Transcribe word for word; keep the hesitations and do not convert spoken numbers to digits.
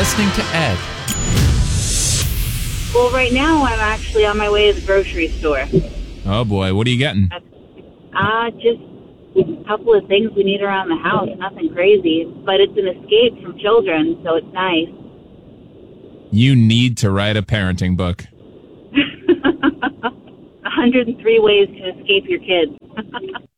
listening to Ed. Well, right now I'm actually on my way to the grocery store. Oh, boy. What are you getting? Uh, just a couple of things we need around the house. Nothing crazy. But it's an escape from children, so it's nice. You need to write a parenting book. one hundred three ways to escape your kids.